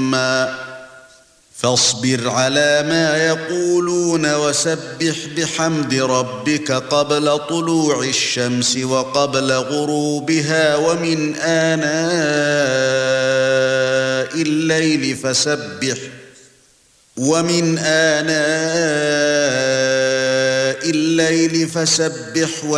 صُمًّا فاصبر على ما يقولون وسبح بحمد ربك قبل طلوع الشمس وقبل غروبها ومن آناء الليل فسبح